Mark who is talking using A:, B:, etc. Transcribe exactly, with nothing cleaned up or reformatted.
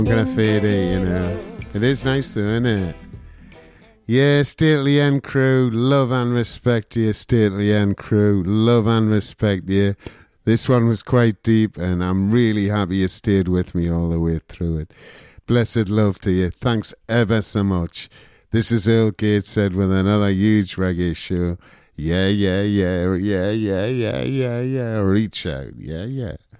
A: I'm gonna fade it, you know. It is nice though, isn't it? Yeah, Stately End crew, love and respect you, Stately End crew, love and respect you. This one was quite deep, and I'm really happy you stayed with me all the way through it. Blessed love to you. Thanks ever so much. This is Earl Gateshead with another huge reggae show. Yeah, yeah, yeah, yeah, yeah, yeah, yeah, yeah. Reach out. Yeah, yeah.